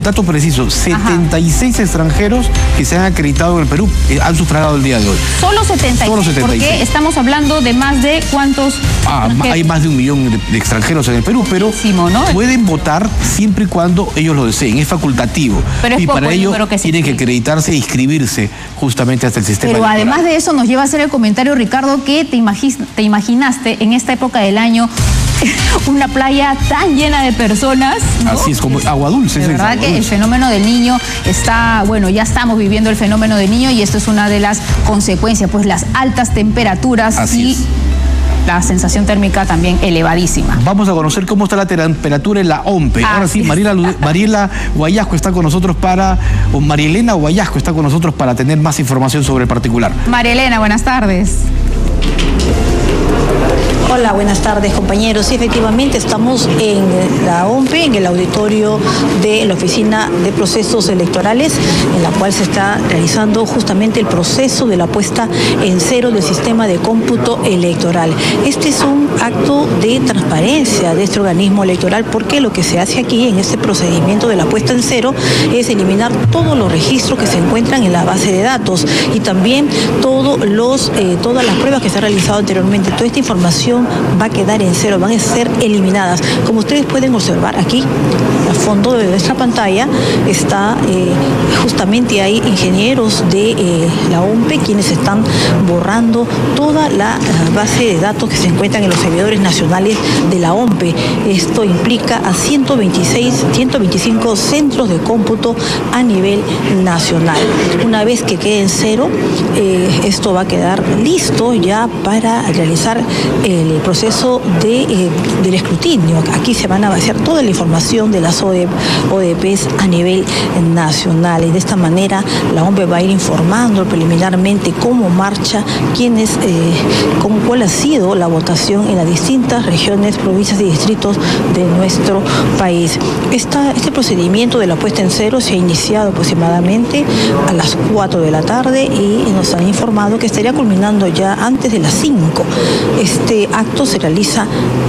Dato preciso, 76 extranjeros que se han acreditado en el Perú han sufragado el día de hoy. Solo 76, porque estamos hablando de más de cuántos... hay más de 1 millón de extranjeros en el Perú, pero ¿no? pueden votar siempre y cuando ellos lo deseen, es facultativo. Pero es y para ello tienen que acreditarse e inscribirse justamente hasta el sistema electoral. Pero además de eso nos lleva a hacer el comentario, Ricardo, que te imaginaste en esta época del año una playa tan llena de personas, ¿no? Así es, como agua dulce. De verdad que el fenómeno del Niño está, bueno, ya estamos viviendo el fenómeno del Niño y esto es una de las consecuencias, pues las altas temperaturas la sensación térmica también elevadísima. Vamos a conocer cómo está la temperatura en la OMPE. Ahora sí, Mariela Guayasco está con nosotros Marielena Guayasco está con nosotros para tener más información sobre el particular. Marielena, buenas tardes. Hola, buenas tardes, compañeros. Sí, efectivamente estamos en la OMPE, en el auditorio de la Oficina de Procesos Electorales, en la cual se está realizando justamente el proceso de la puesta en cero del sistema de cómputo electoral. Este es un acto de transparencia de este organismo electoral, porque lo que se hace aquí en este procedimiento de la puesta en cero es eliminar todos los registros que se encuentran en la base de datos y también todas las pruebas que se han realizado anteriormente. Toda esta información va a quedar en cero, van a ser eliminadas. Como ustedes pueden observar aquí, al fondo de nuestra pantalla, está justamente hay ingenieros de la OMPE quienes están borrando toda la base de datos que se encuentran en los servidores nacionales de la OMPE. Esto implica a 125 centros de cómputo a nivel nacional. Una vez que quede en cero, esto va a quedar listo ya para realizar el proceso del escrutinio. Aquí se van a vaciar toda la información de las ODPs a nivel nacional y de esta manera la OMPE va a ir informando preliminarmente cómo marcha, cuál ha sido la votación en las distintas regiones, provincias y distritos de nuestro país. Este procedimiento de la puesta en cero se ha iniciado aproximadamente a las 4 de la tarde y nos han informado que estaría culminando ya antes de las 5. Este acto se realiza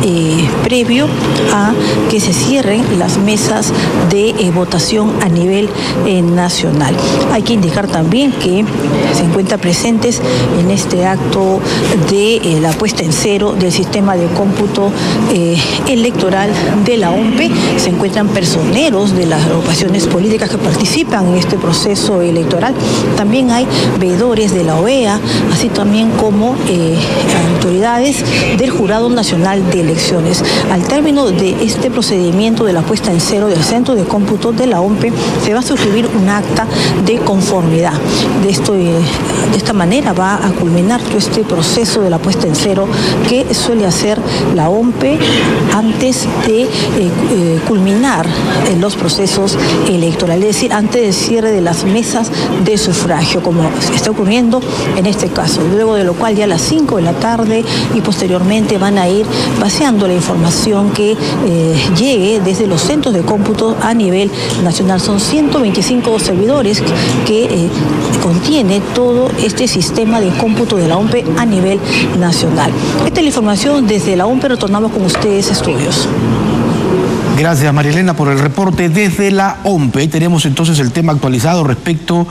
previo a que se cierren las mesas de votación a nivel nacional. Hay que indicar también que se encuentran presentes en este acto de la puesta en cero del sistema de cómputo electoral de la OMPE. Se encuentran personeros de las agrupaciones políticas que participan en este proceso electoral. También hay veedores de la OEA, así también como autoridades del Jurado Nacional de Elecciones. Al término de este procedimiento de la puesta en cero del centro de cómputo de la OMPE, se va a suscribir un acta de conformidad. De esta manera va a culminar todo este proceso de la puesta en cero que suele hacer la OMPE antes de culminar los procesos electorales, es decir, antes del cierre de las mesas de sufragio, como está ocurriendo en este caso. Luego de lo cual ya a las 5 de la tarde y posteriormente van a ir vaciando la información que llegue desde los centros de cómputo a nivel nacional. Son 125 servidores que contiene todo este sistema de cómputo de la OMPE a nivel nacional. Esta es la información desde la OMPE. Retornamos con ustedes, estudios. Gracias, Marielena, por el reporte desde la OMPE. Ahí tenemos entonces el tema actualizado respecto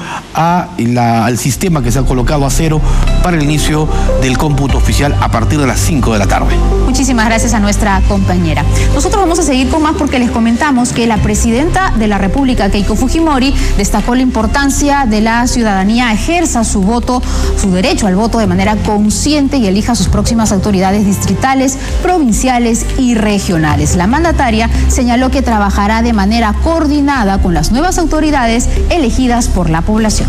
al sistema que se ha colocado a cero para el inicio del cómputo oficial a partir de las 5 de la tarde. Muchísimas gracias a nuestra compañera. Nosotros vamos a seguir con más porque les comentamos que la presidenta de la República, Keiko Fujimori, destacó la importancia de la ciudadanía ejerza su derecho al voto de manera consciente y elija sus próximas autoridades distritales, provinciales y regionales. La mandataria señaló que trabajará de manera coordinada con las nuevas autoridades elegidas por la población.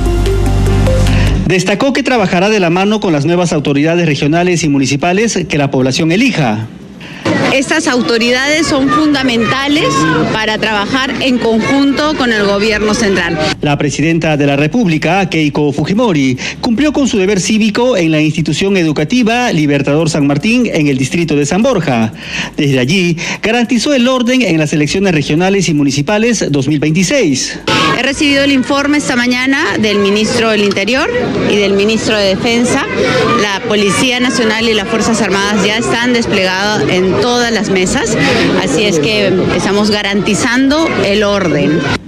Destacó que trabajará de la mano con las nuevas autoridades regionales y municipales que la población elija. Estas autoridades son fundamentales para trabajar en conjunto con el gobierno central. La presidenta de la República, Keiko Fujimori, cumplió con su deber cívico en la institución educativa Libertador San Martín en el distrito de San Borja. Desde allí, garantizó el orden en las elecciones regionales y municipales 2026. He recibido el informe esta mañana del ministro del Interior y del ministro de Defensa. La Policía Nacional y las Fuerzas Armadas ya están desplegadas en todo todas las mesas, así es que estamos garantizando el orden.